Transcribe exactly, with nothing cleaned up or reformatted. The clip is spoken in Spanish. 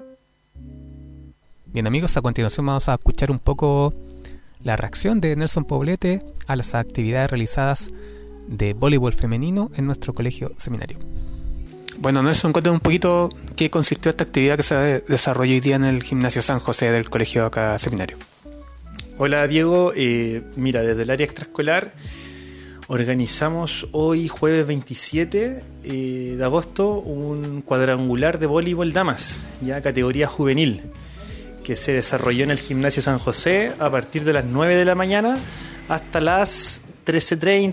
Bien amigos, a continuación vamos a escuchar un poco la reacción de Nelson Poblete a las actividades realizadas de voleibol femenino en nuestro colegio seminario. Bueno, Nelson, cuéntame un poquito qué consistió esta actividad que se desarrolló hoy día en el gimnasio San José del colegio acá seminario. Hola Diego, eh, mira, desde el área extraescolar organizamos hoy jueves veintisiete eh, de agosto un cuadrangular de voleibol damas, ya categoría juvenil, que se desarrolló en el gimnasio San José a partir de las nueve de la mañana hasta las trece treinta.